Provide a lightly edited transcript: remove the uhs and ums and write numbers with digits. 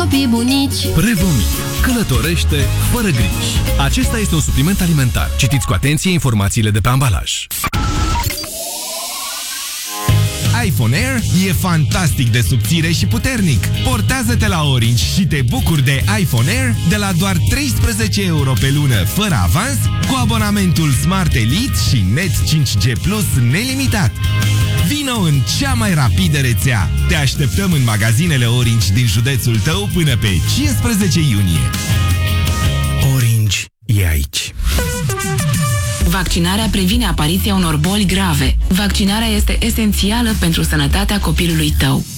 copii bunici. Prevomit. Călătorește fără griji. Acesta este un supliment alimentar. Citiți cu atenție informațiile de pe ambalaj. iPhone Air e fantastic de subțire și puternic. Portează-te la Orange și te bucuri de iPhone Air de la doar 13 euro pe lună, fără avans, cu abonamentul Smart Elite și Net 5G Plus nelimitat. Vino în cea mai rapidă rețea. Te așteptăm în magazinele Orange din județul tău până pe 15 iunie. Orange e aici. Vaccinarea previne apariția unor boli grave. Vaccinarea este esențială pentru sănătatea copilului tău.